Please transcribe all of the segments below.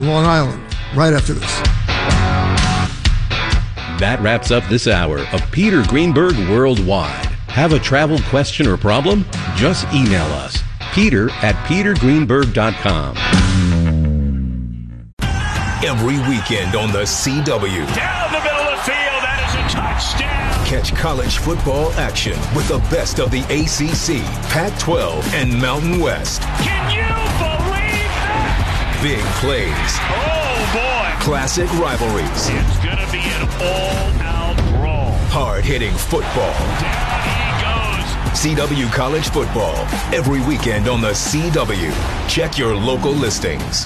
Long Island, right after this. That wraps up this hour of Peter Greenberg Worldwide. Have a travel question or problem? Just email us, peter@petergreenberg.com. Every weekend on the CW. Down the middle of the field, that is a touchdown. Catch college football action with the best of the ACC, Pac-12, and Mountain West. Can you believe that? Big plays. Oh, boy. Classic rivalries. It's going to be an all-out brawl. Hard-hitting football. Down he goes. CW College Football. Every weekend on the CW. Check your local listings.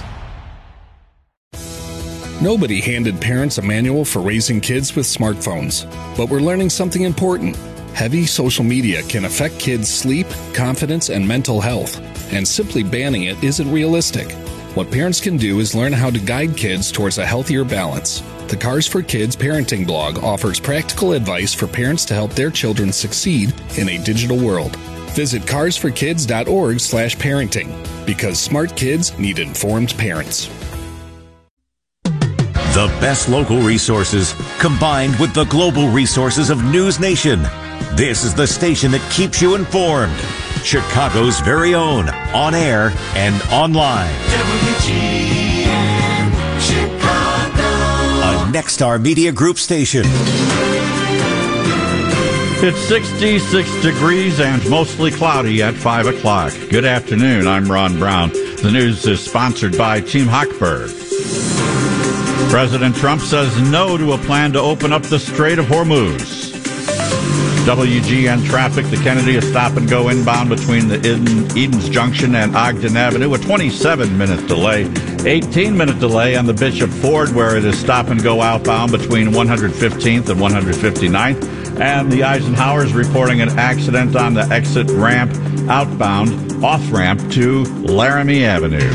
Nobody handed parents a manual for raising kids with smartphones, but we're learning something important. Heavy social media can affect kids' sleep, confidence, and mental health, and simply banning it isn't realistic. What parents can do is learn how to guide kids towards a healthier balance. The Cars for Kids parenting blog offers practical advice for parents to help their children succeed in a digital world. Visit carsforkids.org/parenting, because smart kids need informed parents. The best local resources combined with the global resources of News Nation. This is the station that keeps you informed. Chicago's very own, on air and online. WGN Chicago. A Nexstar Media Group station. It's 66 degrees and mostly cloudy at 5 o'clock. Good afternoon. I'm Ron Brown. The news is sponsored by Team Hochberg. President Trump says no to a plan to open up the Strait of Hormuz. WGN traffic, the Kennedy, a stop-and-go inbound between the Edens Junction and Ogden Avenue, a 27-minute delay. 18-minute delay on the Bishop Ford, where it is stop-and-go outbound between 115th and 159th. And the Eisenhower's reporting an accident on the exit ramp outbound, off-ramp to Laramie Avenue.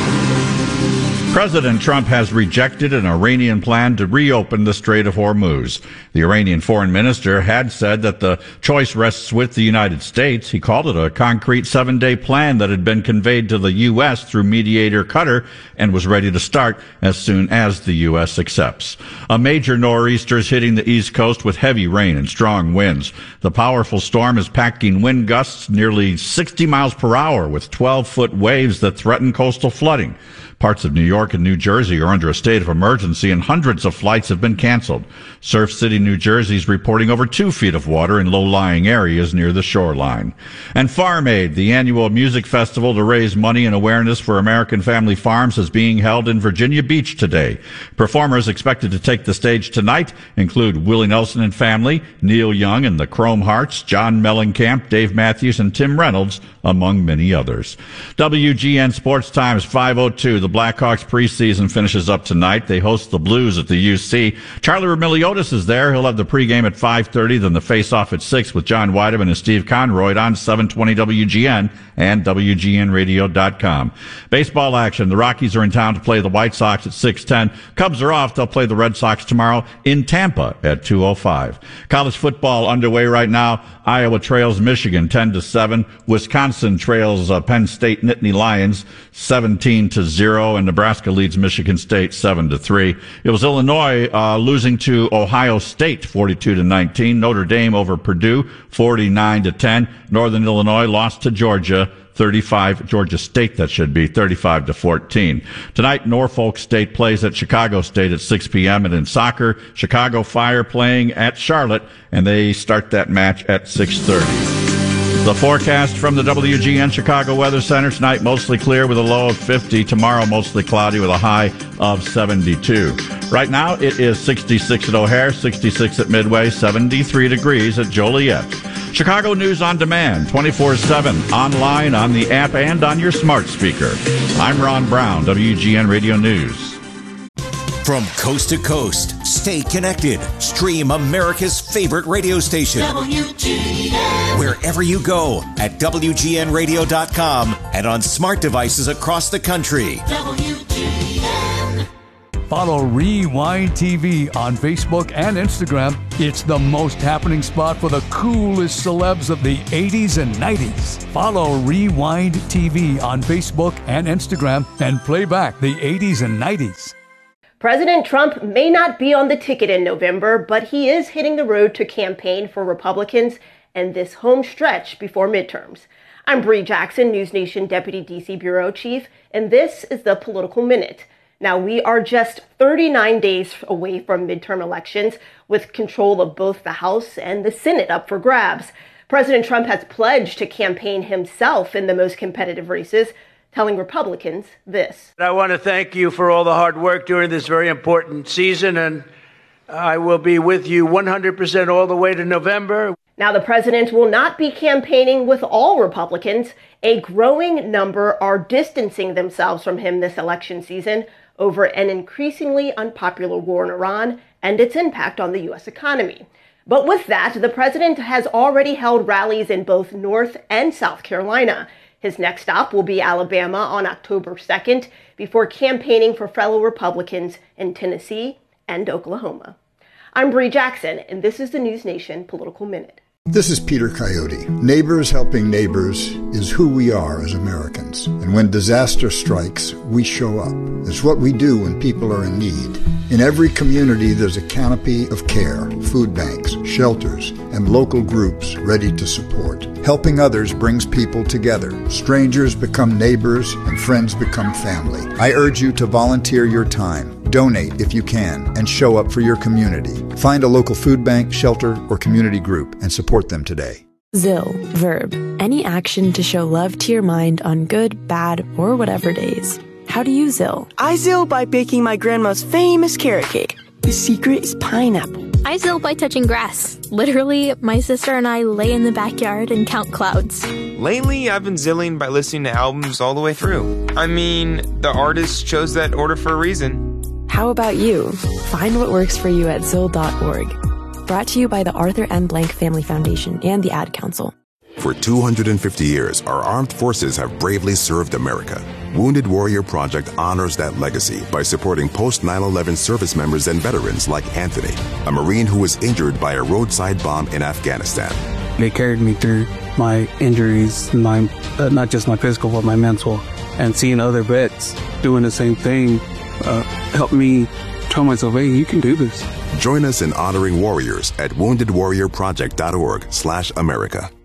President Trump has rejected an Iranian plan to reopen the Strait of Hormuz. The Iranian foreign minister had said that the choice rests with the United States. He called it a concrete 7-day plan that had been conveyed to the U.S. through mediator Qatar and was ready to start as soon as the U.S. accepts. A major nor'easter is hitting the East Coast with heavy rain and strong winds. The powerful storm is packing wind gusts nearly 60 miles per hour with 12-foot waves that threaten coastal flooding. Parts of New York and New Jersey are under a state of emergency, and hundreds of flights have been canceled. Surf City, New Jersey is reporting over 2 feet of water in low-lying areas near the shoreline. And Farm Aid, the annual music festival to raise money and awareness for American family farms, is being held in Virginia Beach today. Performers expected to take the stage tonight include Willie Nelson and Family, Neil Young and the Chrome Hearts, John Mellencamp, Dave Matthews, and Tim Reynolds, among many others. WGN Sports Times 5:02. The Blackhawks preseason finishes up tonight. They host the Blues at the UC. Charlie Remiliotis is there. He'll have the pregame at 5:30, then the face-off at 6 with John Weideman and Steve Conroy on 720 WGN and WGNradio.com. Baseball action. The Rockies are in town to play the White Sox at 6:10. Cubs are off. They'll play the Red Sox tomorrow in Tampa at 2:05. College football underway right now. Iowa trails Michigan 10-7. Wisconsin trails Penn State Nittany Lions 17-0, and Nebraska leads Michigan State 7-3. It was Illinois losing to Ohio State 42-19. Notre Dame over Purdue 49-10. Northern Illinois lost to Georgia 35-14. Tonight, Norfolk State plays at Chicago State at 6 p.m. And in soccer, Chicago Fire playing at Charlotte, and they start that match at 6:30. The forecast from the WGN Chicago Weather Center tonight, mostly clear with a low of 50. Tomorrow, mostly cloudy with a high of 72. Right now, it is 66 at O'Hare, 66 at Midway, 73 degrees at Joliet. Chicago News on Demand, 24/7, online, on the app, and on your smart speaker. I'm Ron Brown, WGN Radio News. From coast to coast, stay connected. Stream America's favorite radio station. WGN. Wherever you go at WGNradio.com and on smart devices across the country. WGN. Follow Rewind TV on Facebook and Instagram. It's the most happening spot for the coolest celebs of the 80s and 90s. Follow Rewind TV on Facebook and Instagram and play back the 80s and 90s. President Trump may not be on the ticket in November, but he is hitting the road to campaign for Republicans in this home stretch before midterms. I'm Bree Jackson, News Nation Deputy DC Bureau Chief, and this is the Political Minute. Now, we are just 39 days away from midterm elections, with control of both the House and the Senate up for grabs. President Trump has pledged to campaign himself in the most competitive races, telling Republicans this. I want to thank you for all the hard work during this very important season, and I will be with you 100% all the way to November. Now, the president will not be campaigning with all Republicans. A growing number are distancing themselves from him this election season over an increasingly unpopular war in Iran and its impact on the U.S. economy. But with that, the president has already held rallies in both North and South Carolina. His next stop will be Alabama on October 2nd, before campaigning for fellow Republicans in Tennessee and Oklahoma. I'm Bree Jackson, and this is the News Nation Political Minute. This is Peter Coyote. Neighbors helping neighbors is who we are as Americans. And when disaster strikes, we show up. It's what we do when people are in need. In every community, there's a canopy of care, food banks, shelters, and local groups ready to support. Helping others brings people together. Strangers become neighbors, and friends become family. I urge you to volunteer your time. Donate if you can, and show up for your community. Find a local food bank, shelter, or community group and support them today. ZIL. Verb. Any action to show love to your mind on good, bad, or whatever days. How do you ZIL? I ZIL by baking my grandma's famous carrot cake. The secret is pineapple. I ZIL by touching grass. Literally, my sister and I lay in the backyard and count clouds. Lately, I've been zilling by listening to albums all the way through. I mean, the artist chose that order for a reason. How about you? Find what works for you at ZIL.org. Brought to you by the Arthur M. Blank Family Foundation and the Ad Council. For 250 years, our armed forces have bravely served America. Wounded Warrior Project honors that legacy by supporting post-9/11 service members and veterans like Anthony, a Marine who was injured by a roadside bomb in Afghanistan. They carried me through my injuries, my not just my physical, but my mental. And seeing other vets doing the same thing helped me tell myself, hey, you can do this. Join us in honoring warriors at woundedwarriorproject.org/America.